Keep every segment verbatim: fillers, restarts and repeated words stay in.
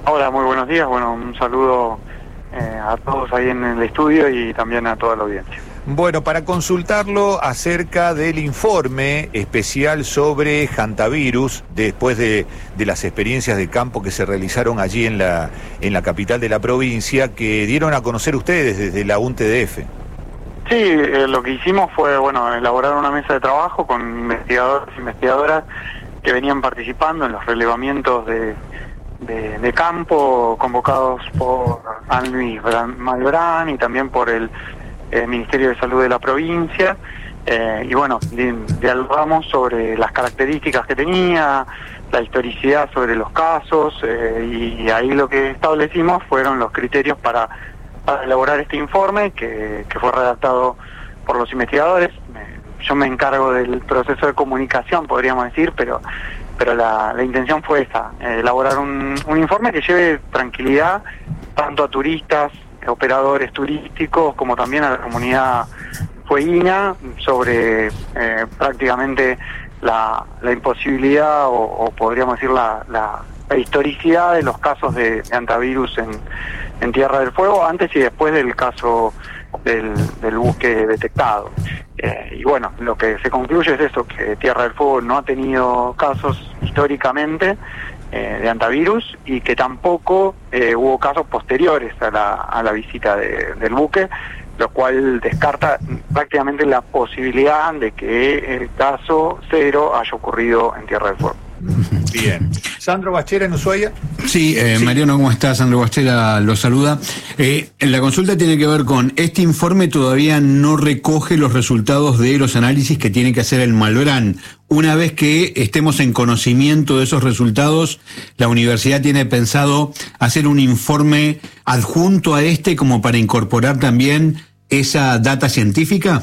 Hola, muy buenos días. Bueno, un saludo eh, a todos ahí en el estudio y también a toda la audiencia. Bueno, para consultarlo acerca del informe especial sobre hantavirus, después de, de las experiencias de campo que se realizaron allí en la, en la capital de la provincia, que dieron a conocer ustedes desde la U N T D F. Sí, eh, lo que hicimos fue, bueno, elaborar una mesa de trabajo con investigadores e investigadoras que venían participando en los relevamientos de, de, de campo convocados por Luis Malbrán y también por el eh, Ministerio de Salud de la provincia. Eh, y bueno, dialogamos sobre las características que tenía, la historicidad sobre los casos, eh, y ahí lo que establecimos fueron los criterios para, para elaborar este informe que, que fue redactado por los investigadores. Yo me encargo del proceso de comunicación, podríamos decir, pero pero la, la intención fue esa, eh, elaborar un, un informe que lleve tranquilidad tanto a turistas, operadores turísticos, como también a la comunidad fueguina sobre eh, prácticamente la, la imposibilidad o, o podríamos decir la, la, la historicidad de los casos de, de hantavirus en, en Tierra del Fuego, antes y después del caso del, del buque detectado. Eh, y bueno, lo que se concluye es eso, que Tierra del Fuego no ha tenido casos históricamente eh, de hantavirus y que tampoco eh, hubo casos posteriores a la, a la visita de, del buque, lo cual descarta prácticamente la posibilidad de que el caso cero haya ocurrido en Tierra del Fuego. Bien. Sandro Bachera, en Ushuaia. Sí, eh, sí. Mariano, ¿cómo estás? Sandro Bachera lo saluda. Eh, la consulta tiene que ver con, este informe todavía no recoge los resultados de los análisis que tiene que hacer el Malbrán. Una vez que estemos en conocimiento de esos resultados, ¿la universidad tiene pensado hacer un informe adjunto a este como para incorporar también esa data científica?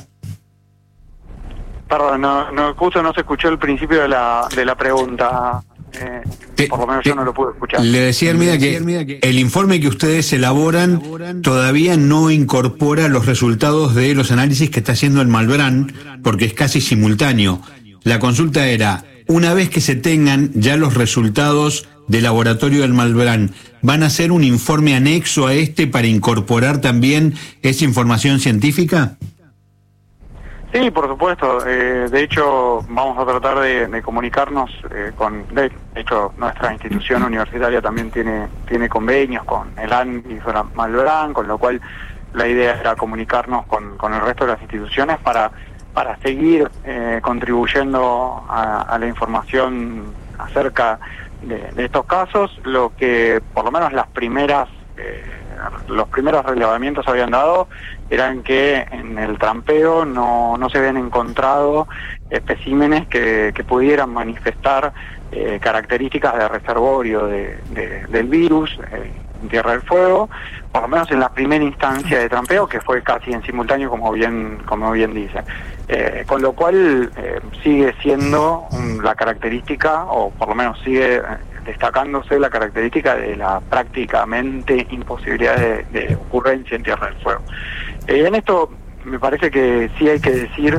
Perdón, no, no, justo no se escuchó el principio de la, de la pregunta. Eh, te, por lo menos te, yo no lo pude escuchar. Le decía Hermida que, que el informe que ustedes elaboran, elaboran todavía no incorpora los resultados de los análisis que está haciendo el Malbrán, porque es casi simultáneo. La consulta era, una vez que se tengan ya los resultados del laboratorio del Malbrán, ¿van a hacer un informe anexo a este para incorporar también esa información científica? Sí, por supuesto. Eh, de hecho, vamos a tratar de, de comunicarnos eh, con... De hecho, nuestra institución universitaria también tiene tiene convenios con el A N y con Malbrán, con lo cual la idea era comunicarnos con, con el resto de las instituciones para, para seguir eh, contribuyendo a, a la información acerca de, de estos casos. Lo que, por lo menos las primeras... Eh, los primeros relevamientos habían dado eran que en el trampeo no, no se habían encontrado especímenes que, que pudieran manifestar eh, características de reservorio de, de, del virus eh, en Tierra del Fuego, por lo menos en la primera instancia de trampeo, que fue casi en simultáneo, como bien como bien dice. Eh, con lo cual eh, sigue siendo um, la característica, o por lo menos sigue... Eh, destacándose la característica de la prácticamente imposibilidad de, de ocurrencia en Tierra del Fuego. Eh, en esto me parece que sí hay que decir,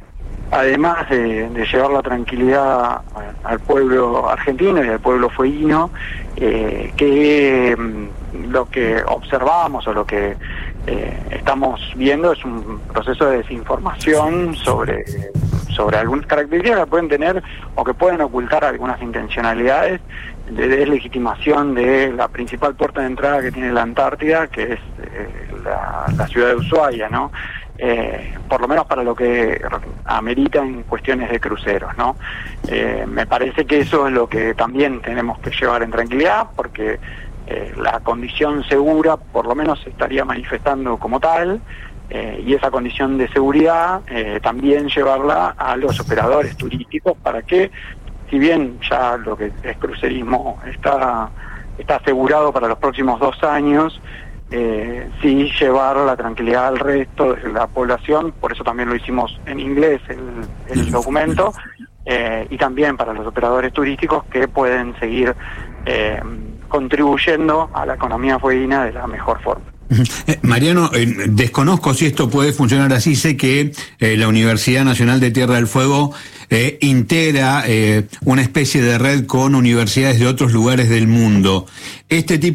además de, de llevar la tranquilidad al pueblo argentino y al pueblo fueguino, eh, que mm, lo que observamos o lo que eh, estamos viendo es un proceso de desinformación sobre, sobre algunas características que pueden tener o que pueden ocultar algunas intencionalidades de deslegitimación de la principal puerta de entrada que tiene la Antártida, que es eh, la, la ciudad de Ushuaia, ¿no? Eh, por lo menos para lo que amerita en cuestiones de cruceros, ¿no? Eh, me parece que eso es lo que también tenemos que llevar en tranquilidad, porque eh, la condición segura por lo menos se estaría manifestando como tal, eh, y esa condición de seguridad eh, también llevarla a los operadores turísticos para que, si bien ya lo que es crucerismo está, está asegurado para los próximos dos años, eh, sí llevar la tranquilidad al resto de la población. Por eso también lo hicimos en inglés el, el documento, eh, y también para los operadores turísticos que pueden seguir eh, contribuyendo a la economía fueguina de la mejor forma. Eh, Mariano, eh, desconozco si esto puede funcionar así. Sé que eh, la Universidad Nacional de Tierra del Fuego eh, integra eh, una especie de red con universidades de otros lugares del mundo. Este tipo